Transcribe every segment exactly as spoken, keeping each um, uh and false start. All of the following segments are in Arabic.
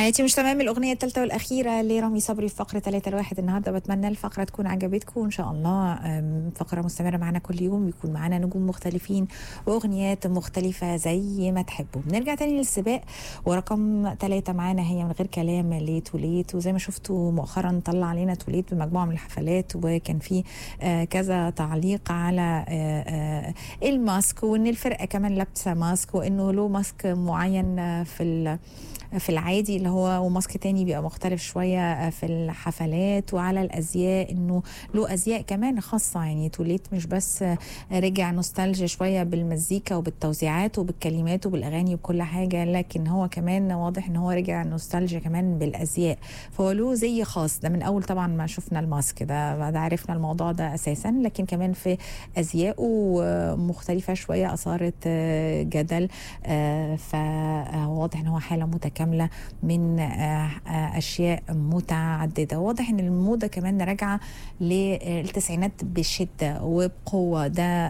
حياتي مش تمام، الأغنية الثالثة والأخيرة لرامي صبري في فقرة ثلاثة الواحد النهاردة. بتمنى الفقرة تكون عجبتكم وإن شاء الله. فقرة مستمرة معنا كل يوم، بيكون معنا نجوم مختلفين وأغنيات مختلفة زي ما تحبوا. بنرجع تاني للسباق، ورقم ثلاثة معنا هي من غير كلام لتوليت. وزي ما شفتوا مؤخرا طلع علينا توليت بمجموعة من الحفلات، وكان في كذا تعليق على الماسك، وإن الفرقة كمان لابسة ماسك، وإنه له ماسك معين في في العادي اللي هو، وماسك تاني بيبقى مختلف شوية في الحفلات. وعلى الأزياء إنه له أزياء كمان خاصة. يعني توليت مش بس رجع نوستالجيا شوية بالمزيكا وبالتوزيعات وبالكلمات وبالأغاني وكل حاجة، لكن هو كمان واضح إن هو رجع نوستالجيا كمان بالأزياء. فهو له زي خاص ده من أول طبعا ما شفنا الماسك ده, ده عرفنا الموضوع ده أساسا، لكن كمان في أزياءه مختلفة شوية أثارت جدل. فواضح إن هو حالة متكاملة كاملة من أشياء متعددة. واضح أن الموضة كمان راجعة للتسعينات بشدة وبقوة. ده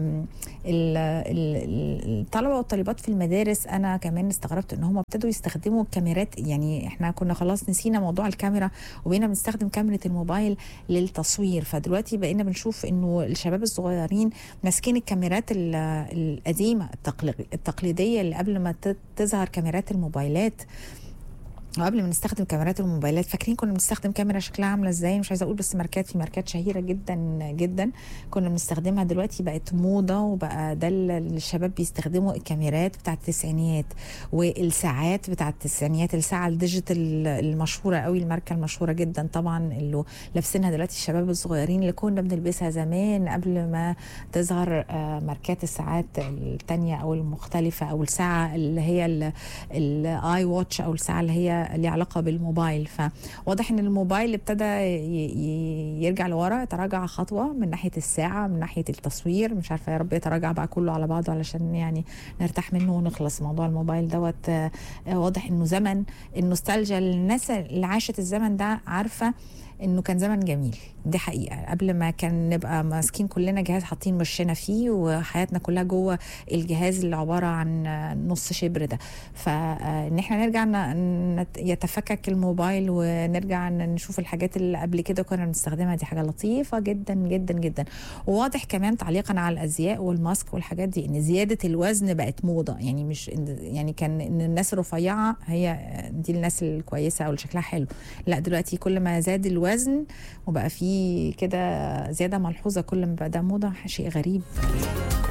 الطلبة والطالبات في المدارس أنا كمان استغربت أن هم ابتدوا يستخدموا الكاميرات. يعني احنا كنا خلاص نسينا موضوع الكاميرا وبقينا بنستخدم كاميرا الموبايل للتصوير. فدلوقتي بقينا بنشوف أنه الشباب الصغيرين ماسكين الكاميرات القديمة التقليدية اللي قبل ما تظهر كاميرات الموبايلات، وقبل ما نستخدم كاميرات الموبايلات. فاكرين كنا بنستخدم كاميرا شكلها عامله ازاي؟ مش عايزه اقول بس ماركات، في ماركات شهيره جدا جدا كنا بنستخدمها. دلوقتي بقت موضه، وبقى ده الشباب بيستخدموا الكاميرات بتاعه التسعينيات والساعات بتاعه التسعينيات. الساعه الديجيتال المشهوره قوي، الماركه المشهوره جدا طبعا اللي لابسينها دلوقتي الشباب الصغيرين، اللي كنا بنلبسها زمان قبل ما تظهر ماركات الساعات الثانيه او المختلفه، او الساعه اللي هي الاي واتش، او الساعه اللي هي ليه علاقة بالموبايل. فواضح ان الموبايل ابتدى يرجع لورا، يتراجع خطوة من ناحية الساعة، من ناحية التصوير. مش عارفة، يا رب يتراجع بقى كله على بعضه علشان يعني نرتاح منه ونخلص موضوع الموبايل دوت. واضح انه زمن النوستالجيا، الناس اللي عاشت الزمن ده عارفة انه كان زمن جميل. دي حقيقة، قبل ما كان نبقى ماسكين كلنا جهاز حاطين وشنا فيه وحياتنا كلها جوه الجهاز اللي عبارة عن نص شبر ده. فان احنا نرجع يتفكك الموبايل ونرجع نشوف الحاجات اللي قبل كده كنا بنستخدمها، دي حاجة لطيفة جدا جدا جدا. وواضح كمان تعليقا على الازياء والماسك والحاجات دي ان زيادة الوزن بقت موضة. يعني مش يعني كان ان الناس الرفيعة هي دي الناس الكويسة او اللي شكلها حلو، لا دلوقتي كل ما زاد الوزن وبقى فيه كده زيادة ملحوظة كل ما بقى ده موضة. شيء غريب.